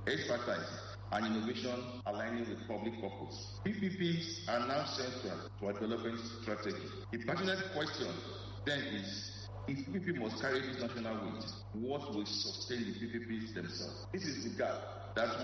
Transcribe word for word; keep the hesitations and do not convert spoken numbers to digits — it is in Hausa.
expertise, and innovation aligning with public purpose. P P Ps are now central to our development strategy. The pertinent question then is, if P P P must carry this national weight, what will sustain the P P Ps themselves? This is the gap that